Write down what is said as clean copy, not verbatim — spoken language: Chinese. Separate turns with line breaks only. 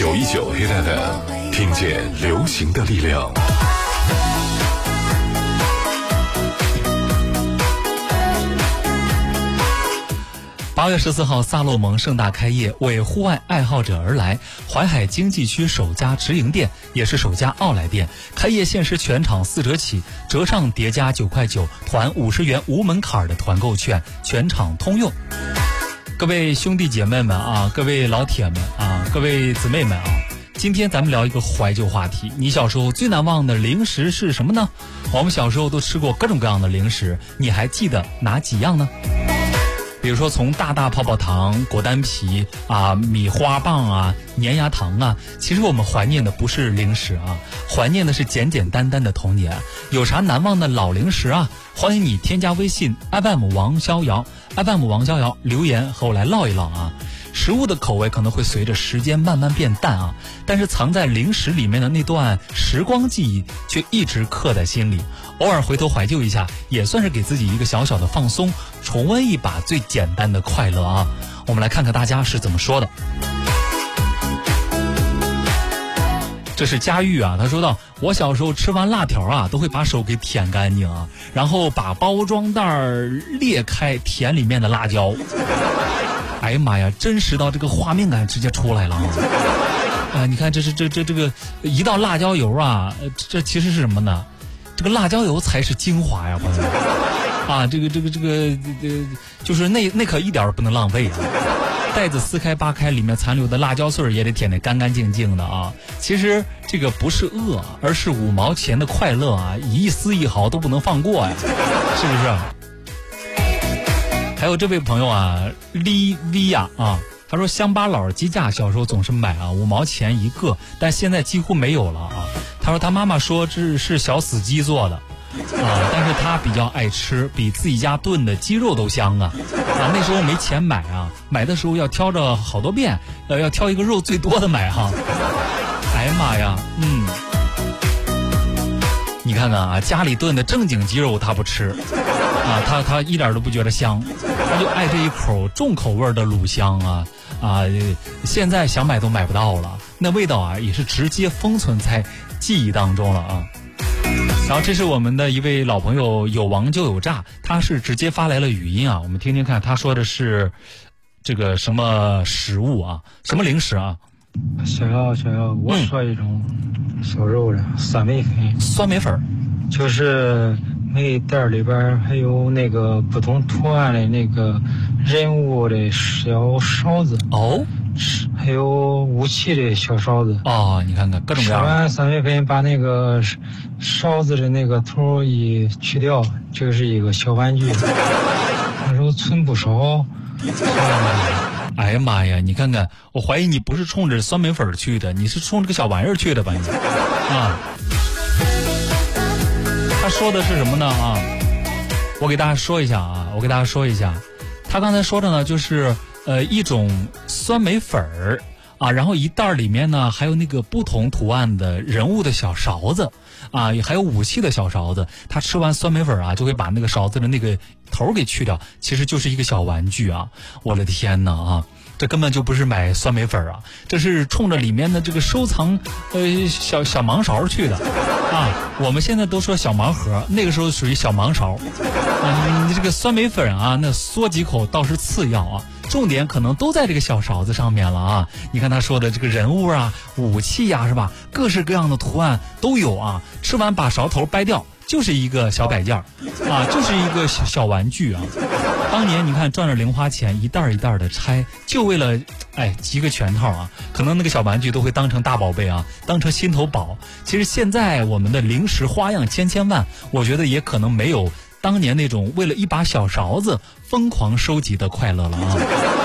919 Hit FM， 听见流行的力量。
8月14号，萨洛蒙盛大开业，为户外爱好者而来。淮海经济区首家直营店，也是首家奥莱店。开业限时全场4折起，折上叠加9块9，团50元无门槛的团购券，全场通用。各位兄弟姐妹们啊，各位老铁们啊，各位姊妹们啊，今天咱们聊一个怀旧话题。你小时候最难忘的零食是什么呢？我们小时候都吃过各种各样的零食，你还记得哪几样呢？比如说从大大泡泡糖、果丹皮啊、米花棒啊、粘牙糖啊，其实我们怀念的不是零食啊，怀念的是简简单单的童年。有啥难忘的老零食啊？欢迎你添加微信 FM 王逍遥 FM 王逍遥留言和我来唠一唠啊。食物的口味可能会随着时间慢慢变淡啊，但是藏在零食里面的那段时光记忆却一直刻在心里。偶尔回头怀旧一下，也算是给自己一个小小的放松，重温一把最简单的快乐啊。我们来看看大家是怎么说的。这是佳玉啊，他说到，我小时候吃完辣条啊，都会把手给舔干净啊，然后把包装袋裂开舔里面的辣椒。哎呀妈呀，真实到这个画面感直接出来了啊！你看这个一道辣椒油啊，这其实是什么呢？这个辣椒油才是精华呀，朋友们啊！这个就是那可一点不能浪费啊！袋子撕开扒开，里面残留的辣椒碎也得舔得干干净净的啊！其实这个不是饿，而是5毛钱的快乐啊，一丝一毫都不能放过呀，是不是？还有这位朋友啊，利维亚啊，他说乡巴佬鸡架小时候总是买啊，5毛钱一个，但现在几乎没有了啊。他说他妈妈说这是小死鸡做的啊，但是他比较爱吃，比自己家炖的鸡肉都香啊。那时候没钱买啊，买的时候要挑着好多遍，要挑一个肉最多的买哈。哎呀妈呀，你看看啊，家里炖的正经鸡肉他不吃啊，他一点都不觉得香，他就爱这一口重口味的卤香啊，现在想买都买不到了，那味道啊也是直接封存在记忆当中了啊。然后这是我们的一位老朋友，有王就有诈，他是直接发来了语音啊，我们听听看，他说的是这个什么食物啊，什么零食啊？
小姚，我说一种小肉的酸梅粉。
酸梅粉
就是每袋里边还有那个不同图案的那个人物的小勺子
哦，
还有武器的小勺子
哦，你看看各种各样。
吃完酸梅粉，把那个勺子的那个头一去掉，就是一个小玩具。那时候存不少。
哎呀妈呀，你看看，我怀疑你不是冲着酸梅粉去的，你是冲这个小玩意儿去的吧你啊？他说的是什么呢啊？我给大家说一下，他刚才说的呢就是一种酸梅粉儿啊，然后一袋里面呢还有那个不同图案的人物的小勺子啊，还有武器的小勺子。他吃完酸梅粉啊，就会把那个勺子的那个头给去掉，其实就是一个小玩具啊！我的天哪啊！这根本就不是买酸梅粉啊，这是冲着里面的这个收藏小盲勺去的啊！我们现在都说小盲盒，那个时候属于小盲勺。你这个酸梅粉啊，那嗦几口倒是次要啊，重点可能都在这个小勺子上面了啊！你看他说的这个人物啊、武器呀，是吧？各式各样的图案都有啊！吃完把勺头掰掉，就是一个小摆件啊，就是一个小玩具啊！当年你看赚着零花钱，一袋一袋的拆，就为了集个全套啊！可能那个小玩具都会当成大宝贝啊，当成心头宝。其实现在我们的零食花样千万，我觉得也可能没有当年那种为了一把小勺子疯狂收集的快乐了啊！